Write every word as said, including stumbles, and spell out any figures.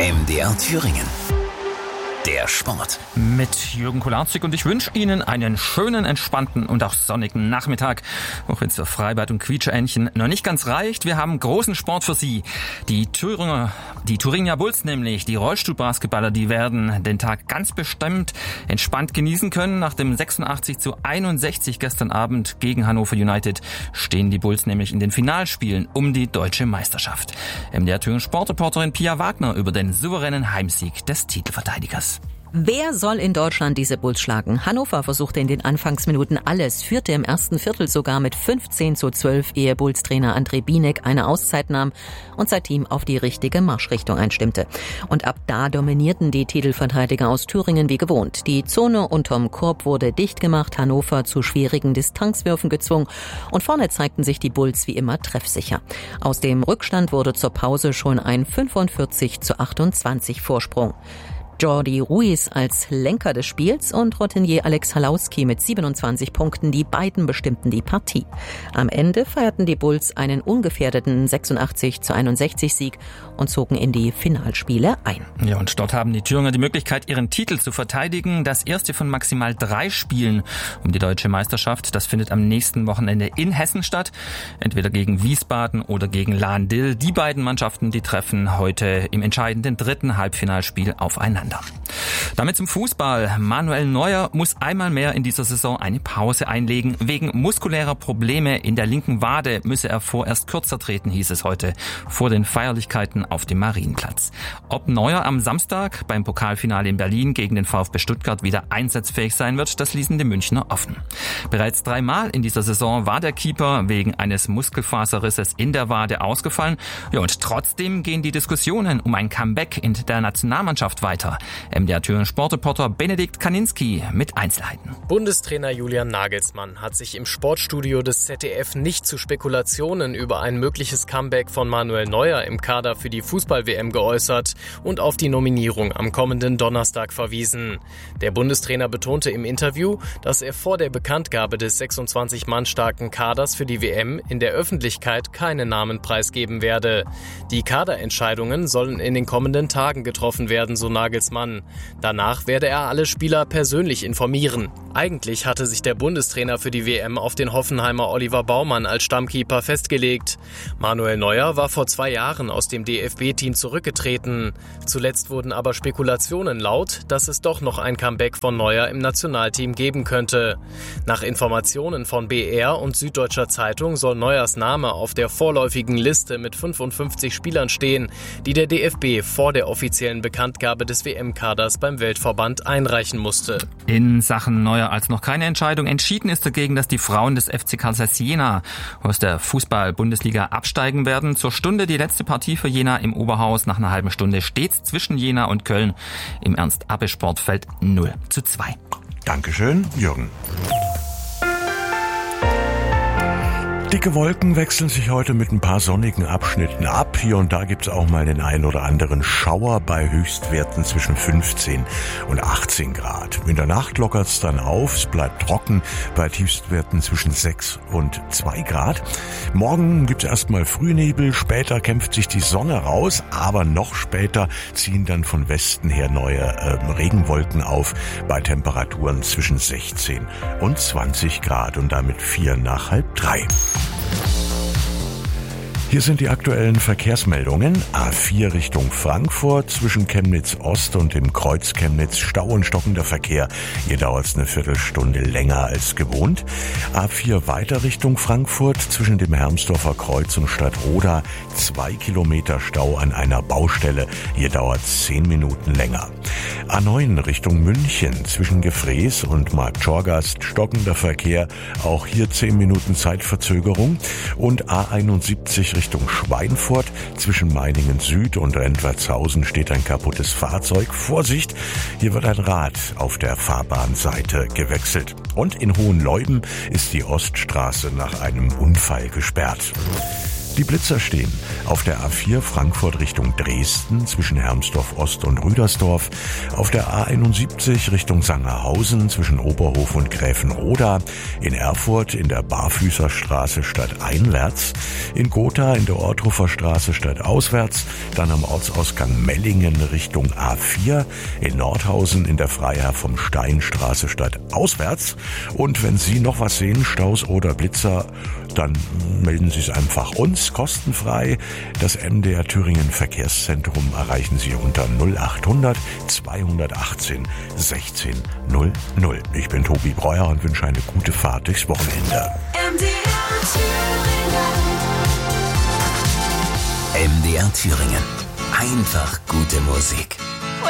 M D R Thüringen. Der Sport. Mit Jürgen Kolarzig und ich wünsche Ihnen einen schönen, entspannten und auch sonnigen Nachmittag. Auch wenn es für Freibad und Quietscheentchen noch nicht ganz reicht, wir haben großen Sport für Sie. Die Thüringer, die Thuringia Bulls nämlich, die Rollstuhlbasketballer, die werden den Tag ganz bestimmt entspannt genießen können. Nach dem sechsundachtzig zu einundsechzig gestern Abend gegen Hannover United stehen die Bulls nämlich in den Finalspielen um die deutsche Meisterschaft. M D R Thüringen Sportreporterin Pia Wagner über den souveränen Heimsieg des Titelverteidigers. Wer soll in Deutschland diese Bulls schlagen? Hannover versuchte in den Anfangsminuten alles, führte im ersten Viertel sogar mit fünfzehn zu zwölf, ehe Bulls-Trainer André Bienek eine Auszeit nahm und sein Team auf die richtige Marschrichtung einstimmte. Und ab da dominierten die Titelverteidiger aus Thüringen wie gewohnt. Die Zone unterm Korb wurde dicht gemacht, Hannover zu schwierigen Distanzwürfen gezwungen und vorne zeigten sich die Bulls wie immer treffsicher. Aus dem Rückstand wurde zur Pause schon ein fünfundvierzig zu achtundzwanzig Vorsprung. Jordi Ruiz als Lenker des Spiels und Routinier Alex Halauski mit siebenundzwanzig Punkten, die beiden bestimmten die Partie. Am Ende feierten die Bulls einen ungefährdeten sechsundachtzig zu einundsechzig Sieg und zogen in die Finalspiele ein. Ja, und dort haben die Thüringer die Möglichkeit, ihren Titel zu verteidigen. Das erste von maximal drei Spielen um die deutsche Meisterschaft. Das findet am nächsten Wochenende in Hessen statt. Entweder gegen Wiesbaden oder gegen Lahn-Dill. Die beiden Mannschaften, die treffen heute im entscheidenden dritten Halbfinalspiel aufeinander. Damit zum Fußball. Manuel Neuer muss einmal mehr in dieser Saison eine Pause einlegen. Wegen muskulärer Probleme in der linken Wade müsse er vorerst kürzer treten, hieß es heute vor den Feierlichkeiten auf dem Marienplatz. Ob Neuer am Samstag beim Pokalfinale in Berlin gegen den VfB Stuttgart wieder einsatzfähig sein wird, das ließen die Münchner offen. Bereits dreimal in dieser Saison war der Keeper wegen eines Muskelfaserrisses in der Wade ausgefallen. Ja, und trotzdem gehen die Diskussionen um ein Comeback in der Nationalmannschaft weiter. M D R Thüringen Sportreporter Benedikt Kaninski mit Einzelheiten. Bundestrainer Julian Nagelsmann hat sich im Sportstudio des Z D F nicht zu Spekulationen über ein mögliches Comeback von Manuel Neuer im Kader für die Fußball-W M geäußert und auf die Nominierung am kommenden Donnerstag verwiesen. Der Bundestrainer betonte im Interview, dass er vor der Bekanntgabe des sechsundzwanzig Mann starken Kaders für die W M in der Öffentlichkeit keine Namen preisgeben werde. Die Kaderentscheidungen sollen in den kommenden Tagen getroffen werden, so Nagelsmann. Danach werde er alle Spieler persönlich informieren. Eigentlich hatte sich der Bundestrainer für die W M auf den Hoffenheimer Oliver Baumann als Stammkeeper festgelegt. Manuel Neuer war vor zwei Jahren aus dem D F B-Team zurückgetreten. Zuletzt wurden aber Spekulationen laut, dass es doch noch ein Comeback von Neuer im Nationalteam geben könnte. Nach Informationen von B R und Süddeutscher Zeitung soll Neuers Name auf der vorläufigen Liste mit fünfundfünfzig Spielern stehen, die der D F B vor der offiziellen Bekanntgabe des W M-Kaders beim Weltverband einreichen musste. In Sachen Neuer als noch keine Entscheidung. Entschieden ist dagegen, dass die Frauen des F C Carl Zeiss Jena aus der Fußball-Bundesliga absteigen werden. Zur Stunde die letzte Partie für Jena im Oberhaus. Nach einer halben Stunde steht's zwischen Jena und Köln im Ernst-Abbe-Sportfeld null zu zwei. Dankeschön, Jürgen. Dicke Wolken wechseln sich heute mit ein paar sonnigen Abschnitten ab. Hier und da gibt's auch mal den einen oder anderen Schauer bei Höchstwerten zwischen fünfzehn und achtzehn Grad. In der Nacht lockert's dann auf, es bleibt trocken bei Tiefstwerten zwischen sechs und zwei Grad. Morgen gibt's erstmal Frühnebel, später kämpft sich die Sonne raus, aber noch später ziehen dann von Westen her neue äh, Regenwolken auf bei Temperaturen zwischen sechzehn und zwanzig Grad und damit vier nach halb drei. Hier sind die aktuellen Verkehrsmeldungen. A vier Richtung Frankfurt, zwischen Chemnitz Ost und dem Kreuz Chemnitz Stau und stockender Verkehr. Hier dauert es eine Viertelstunde länger als gewohnt. A vier weiter Richtung Frankfurt, zwischen dem Hermsdorfer Kreuz und Stadtroda. Zwei Kilometer Stau an einer Baustelle. Hier dauert es zehn Minuten länger. A neun Richtung München, zwischen Gefrees und Marktschorgast stockender Verkehr. Auch hier zehn Minuten Zeitverzögerung. Und A einundsiebzig Richtung Schweinfurt, zwischen Meiningen Süd und Rentwertshausen steht ein kaputtes Fahrzeug. Vorsicht, hier wird ein Rad auf der Fahrbahnseite gewechselt. Und in Hohenleuben ist die Oststraße nach einem Unfall gesperrt. Die Blitzer stehen auf der A vier Frankfurt Richtung Dresden zwischen Hermsdorf Ost und Rüdersdorf, auf der A einundsiebzig Richtung Sangerhausen zwischen Oberhof und Gräfenroda, in Erfurt in der Barfüßerstraße stadteinwärts, in Gotha in der Ortruffer Straße stadtauswärts, dann am Ortsausgang Mellingen Richtung A vier, in Nordhausen in der Freiherr vom Steinstraße stadtauswärts. Und wenn Sie noch was sehen, Staus oder Blitzer, dann melden Sie es einfach uns, kostenfrei. Das M D R Thüringen Verkehrszentrum erreichen Sie unter null achthundert zweihundertachtzehn sechzehn null null. Ich bin Tobi Breuer und wünsche eine gute Fahrt durchs Wochenende. M D R Thüringen. M D R Thüringen. Einfach gute Musik.